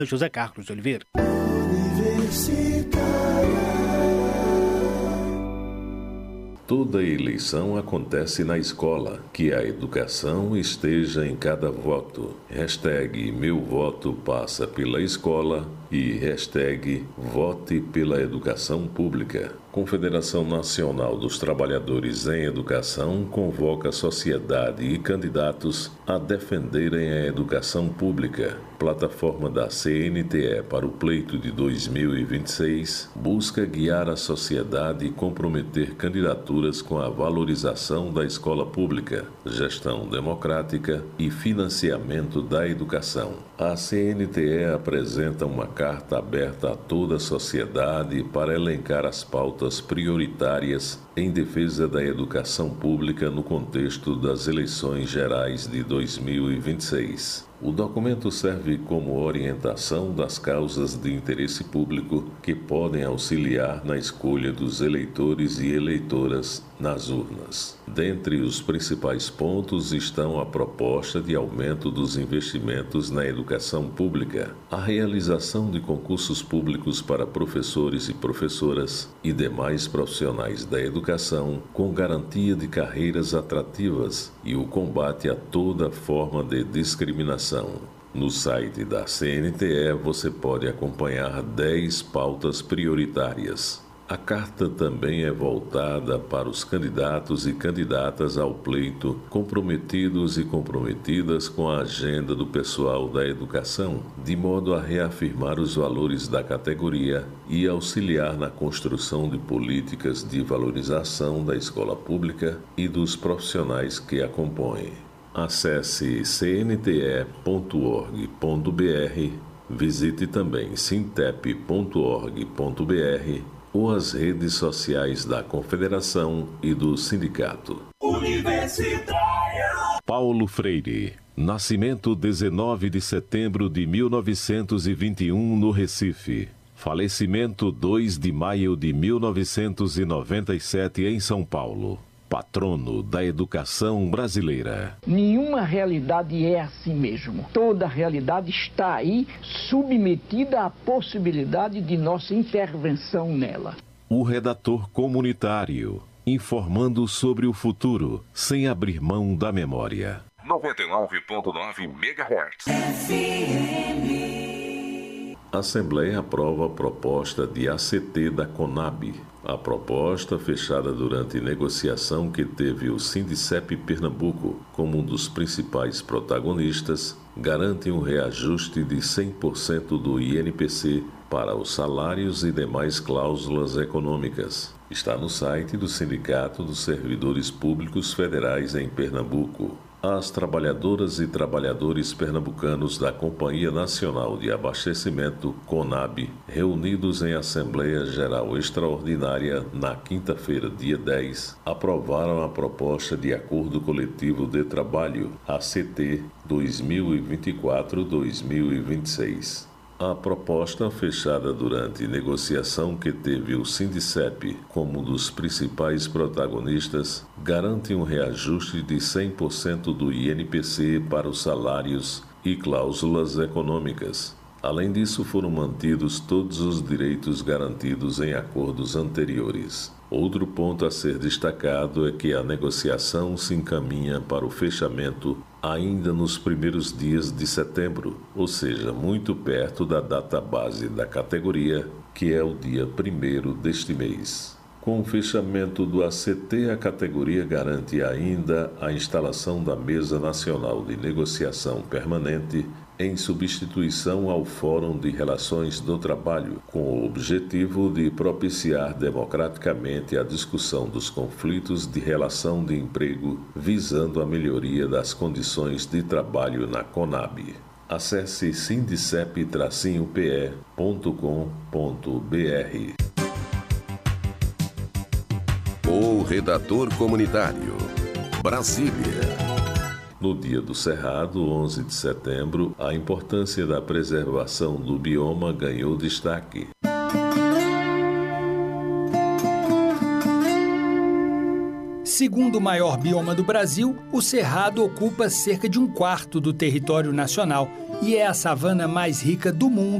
José Carlos de Oliveira. Toda eleição acontece na escola. Que a educação esteja em cada voto. #Meu voto passa pela escola e #Vote pela educação pública. Confederação Nacional dos Trabalhadores em Educação convoca a sociedade e candidatos a defenderem a educação pública. Plataforma da CNTE para o pleito de 2026 busca guiar a sociedade e comprometer candidaturas com a valorização da escola pública, gestão democrática e financiamento da educação. A CNTE apresenta uma carta aberta a toda a sociedade para elencar as pautas prioritárias em defesa da educação pública no contexto das eleições gerais de 2026. O documento serve como orientação das causas de interesse público que podem auxiliar na escolha dos eleitores e eleitoras nas urnas. Dentre os principais pontos estão a proposta de aumento dos investimentos na educação pública, a realização de concursos públicos para professores e professoras e demais profissionais da educação, com garantia de carreiras atrativas e o combate a toda forma de discriminação. No site da CNTE você pode acompanhar 10 pautas prioritárias. A carta também é voltada para os candidatos e candidatas ao pleito comprometidos e comprometidas com a agenda do pessoal da educação, de modo a reafirmar os valores da categoria e auxiliar na construção de políticas de valorização da escola pública e dos profissionais que a compõem. Acesse cnte.org.br, visite também sintep.org.br ou as redes sociais da Confederação e do Sindicato. Universitária. Paulo Freire. Nascimento 19 de setembro de 1921 no Recife. Falecimento 2 de maio de 1997 em São Paulo. Patrono da educação brasileira. Nenhuma realidade é assim mesmo. Toda realidade está aí submetida à possibilidade de nossa intervenção nela. O redator comunitário, informando sobre o futuro, sem abrir mão da memória. 99.9 MHz. A Assembleia aprova a proposta de ACT da CONAB. A proposta, fechada durante negociação que teve o Sindicep Pernambuco como um dos principais protagonistas, garante um reajuste de 100% do INPC para os salários e demais cláusulas econômicas. Está no site do Sindicato dos Servidores Públicos Federais em Pernambuco. As trabalhadoras e trabalhadores pernambucanos da Companhia Nacional de Abastecimento, CONAB, reunidos em Assembleia Geral Extraordinária na quinta-feira, dia 10, aprovaram a proposta de Acordo Coletivo de Trabalho, ACT 2024-2026. A proposta, fechada durante negociação que teve o Sindicep como um dos principais protagonistas, garante um reajuste de 100% do INPC para os salários e cláusulas econômicas. Além disso, foram mantidos todos os direitos garantidos em acordos anteriores. Outro ponto a ser destacado é que a negociação se encaminha para o fechamento ainda nos primeiros dias de setembro, ou seja, muito perto da data base da categoria, que é o dia 1º deste mês. Com o fechamento do ACT, a categoria garante ainda a instalação da Mesa Nacional de Negociação Permanente em substituição ao Fórum de Relações do Trabalho, com o objetivo de propiciar democraticamente a discussão dos conflitos de relação de emprego, visando a melhoria das condições de trabalho na CONAB. Acesse sindicep-pe.com.br. O redator comunitário. Brasília. No Dia do Cerrado, 11 de setembro, a importância da preservação do bioma ganhou destaque. Segundo o maior bioma do Brasil, o Cerrado ocupa cerca de 1/4 do território nacional e é a savana mais rica do mundo.